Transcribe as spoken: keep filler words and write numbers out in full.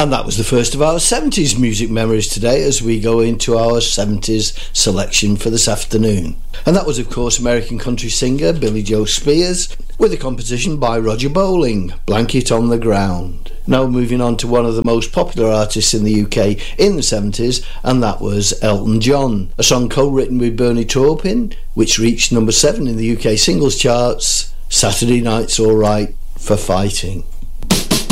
And that was the first of our seventies music memories today as we go into our seventies selection for this afternoon. And that was, of course, American country singer Billy Joe Spears with a composition by Roger Bowling, Blanket on the Ground. Now moving on to one of the most popular artists in the U K in the seventies, and that was Elton John. A song co-written with Bernie Taupin, which reached number seven in the U K singles charts, Saturday Night's Alright for Fighting.